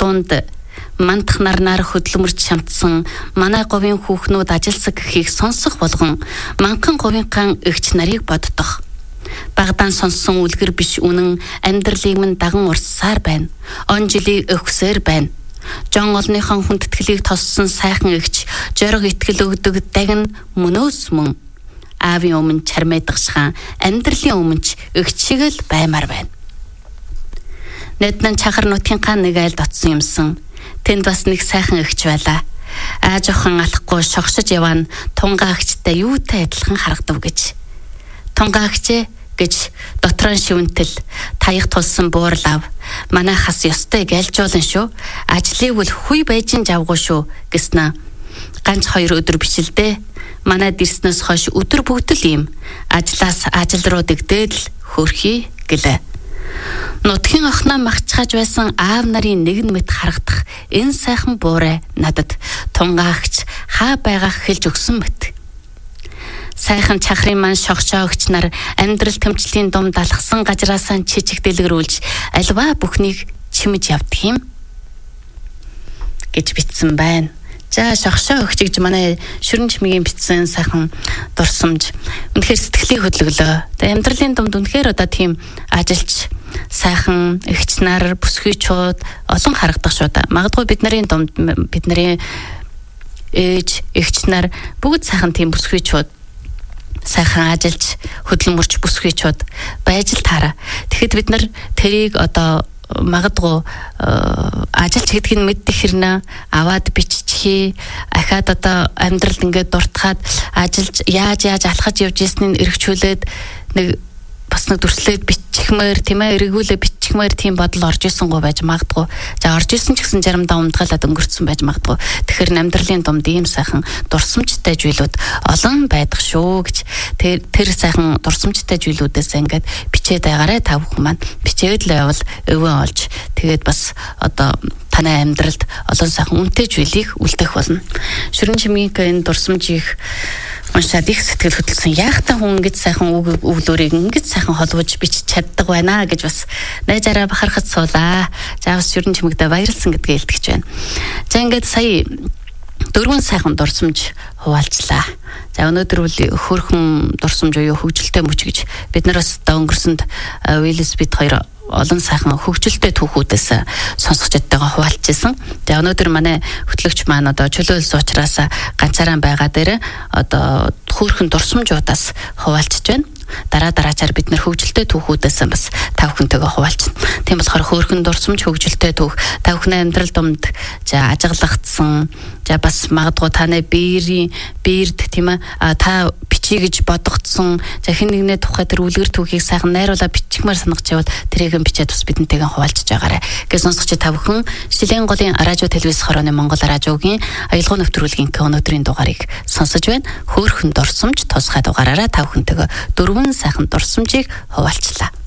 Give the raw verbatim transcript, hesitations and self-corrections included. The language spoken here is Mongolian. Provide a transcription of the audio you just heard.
дунд мандах нарнаар хөдлөмөрч шамтсан манай говийн хүүхнүүд ажилсаг гэхийг сонсох болгон манхан говийнхаа эгч нарыг боддох. Багдаан сонссон үлгэр биш үнэн амьдралыг минь даган урссаар байна. Он жилийг өгсөөр байна. Жон олныхон хүндэтгэлийг тоссон сайхан эгч жорог итгэл өгдөг дагн мөнөөс мөн. Аавын өмнө чармайдагшхан амьдралын өмнө ч эгч шиг л баймаар байна. Нэднэн чахар нутгийнхаа нэг айлд оцсон юмсан. Тэнд бас нэг сайхан эгч байлаа. Ааж охин алахгүй шогшиж яваан тунгаа эгчтэй юутай адилхан харагдав гэж. Тунгаа эгчээ гэж дотроо шивэнтэл таях тулсан буурал ав. Манайхаас ёстой гэлжуулан шүү. Ажлыг үл хүй байжин жавгүй шүү гэснэ. Ганц хоёр өдөр бичлдээ. Манайд ирснээс хойш өдөр бүгд л юм. Ажлаас ажил руу дэгдээд л хөрхий гэлээ. Нутгийн охноо махчхаж байсан аав нарын нэгэн мэт харагдах энэ сайхан буурай надад тунгаагч хаа байгаах хэлж өгсөн мэт. Сайхан чахрын маань шогшоо өгч нар амьдрал төмчлийн дум далхсан гажраасаа чичиг дэлгэрүүлж альва бүхнийг чимэж явдаг юм гэж бичсэн байна. За шогшоо өгч гэж манай Шүрэн Чимээгийн бичсэн сайхан дурсамж үнэхээр сэтгэлийг хөдлөглөө. Тэгээ амьдралын думд үнэхээр одоо тийм ажилч сайхан эгч нар бүсгүйчүүд олон харагдах шүү да. Магадгүй бидний думд бидний ээж эгч нар бүгд сайхан тийм бүсгүйчүүд сайхан ажилч хөдөлмөрч бүсгүйчүүд байж л таараа. Тэгэхэд бид нар тэрийг одоо магадгүй ажилч гэдгийг мэддэг хэрнээ аваад биччихээ ахаад одоо амьдралд ингээд дуртахад ажилж яаж яаж алхаж явж ирснийг эргчүүлээд нэг бас нэг дүрслээд бичихмээр тийм ээ эргүүлээ бичихмээр тийм бодол орж исэн гоо байж магадгүй. За орж исэн ч гэсэн заримдаа умдгалаад өнгөрцөн байж магадгүй. Тэгэхээр амьдралын думд ийм сайхан дурсамжтай зүйлүүд олон байдаг шүү гэж тэр тэр сайхан дурсамжтай зүйлүүдээс ингээд бичээд байгаарай та бүхэн маань. Бичээд л явал өвөө олж тэгээд бас одоо танай амьдралд олон сайхан үнэтэй зүйлийг үлдэх болно. Шүрэн Чимээгийн энэ дурсамжийг уншаад их сэтгэл хөдлсөн. Яахтаа хүн ингэж сайхан үг өглөөрийг ингэж сайхан холбож бич чаддаг байна гэж бас найзаараа бахархаж суулаа. За бас Шүрэн Чимээгдээ баярлсан гэдгээ илтгэж байна. За ингээд сая дөрвөн сайхан дурсамж хуваалцлаа. За өнөөдөр үл хөөрхөн дурсамж уу хөгжилтэй мөч гэж бид нараас одоо өнгөрсөнд Уиллис бид хоёр олон сайхан хөгжилтэй түүхүүдээс сонсох чадтайгаа хуваалцсан. Тэгээ өнөөдөр манай хөтлөгч маань одоо чөлөөлс учраас ганцаараа байгаа дээр одоо хөөрхөн дурсамжуудаас хуваалцж байна. Дараа дараачаар бид нэр хөгжилтэй түүхүүдээс бас та бүхэнтэйгээ хуваалцна. Тийм болохоор хөөрхөн дурсамж хөгжилтэй түүх та бүхний амьдрал думд за ажиглагдсан за бас магадгүй таны биерийн биерд тийм ээ та бичиж гэж бодогдсон за хэн нэгний тухай тэр үлгэр түүхийг сайхан найруулаад бичихмээр санагч явал тэрийг нь бичээд бас бидэнтэйгээ хуваалцж байгаарай. Гэж сонсогч та бүхэн Шилийн голын радио телевиз хорооны Монгол радиогийн аялал нэвтрүүлгийн өнөөдрийн дугаарыг сонсож байна. Хөөрхөн дурсамж тусгай дугаараараа та бүхэнтэйгээ дөрвөн сайхан дурсамжийг хуваалцлаа.